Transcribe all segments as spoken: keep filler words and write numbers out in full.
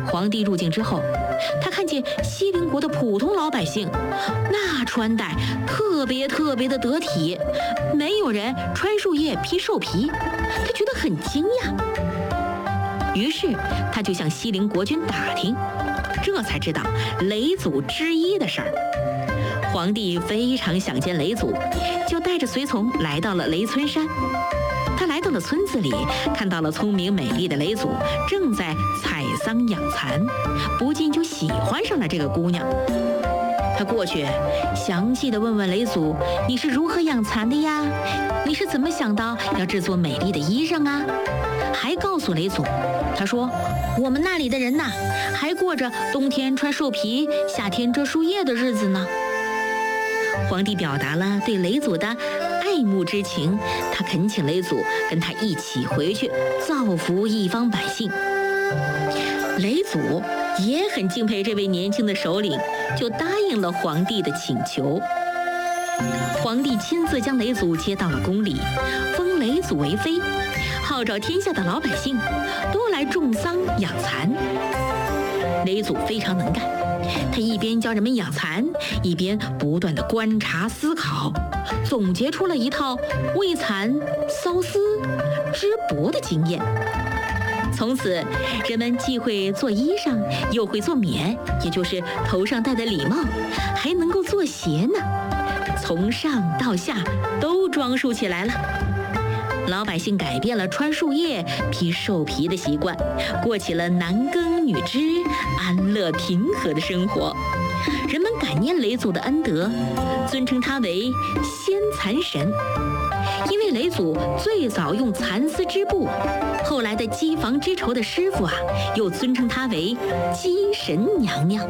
皇帝入境之后，他看见西陵国的普通老百姓，那穿戴特别特别的得体，没有人穿树叶披兽皮，他觉得很惊讶。于是他就向西陵国君打听，这才知道雷祖之一的事儿。皇帝非常想见雷祖，就带着随从来到了雷村山。他来到了村子里，看到了聪明美丽的雷祖正在采桑养蚕，不禁就喜欢上了这个姑娘。他过去详细地问问雷祖，你是如何养蚕的呀？你是怎么想到要制作美丽的衣裳啊？还告诉雷祖，他说我们那里的人呐，还过着冬天穿兽皮，夏天遮树叶的日子呢。皇帝表达了对雷祖的爱慕之情，他恳请雷祖跟他一起回去造福一方百姓。雷祖也很敬佩这位年轻的首领，就答应了皇帝的请求。皇帝亲自将雷祖接到了宫里，封雷祖为妃，号召天下的老百姓都来种桑养蚕。雷祖非常能干，他一边教人们养蚕，一边不断地观察思考，总结出了一套喂蚕、缫丝、织帛的经验。从此，人们既会做衣裳，又会做冕，也就是头上戴的礼帽，还能够做鞋呢。从上到下都装束起来了。老百姓改变了穿树叶、披兽皮的习惯，过起了男耕女织、安乐平和的生活。人们感念雷祖的恩德，尊称他为先蚕神。因为雷祖最早用蚕丝织布，后来的机房织绸的师傅啊，又尊称他为机神娘娘。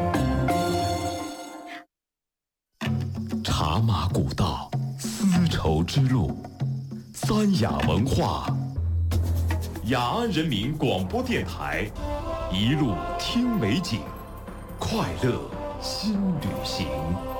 茶马古道，丝绸之路，三雅文化。雅安人民广播电台，一路听美景，快乐新旅行。